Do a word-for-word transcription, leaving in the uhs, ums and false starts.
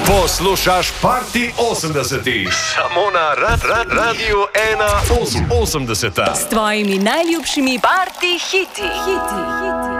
Poslušaš Party osemdesetih, samo na ra ra Radiu ena osemdeset. S tvojimi najljubšimi party hiti. hiti, hiti.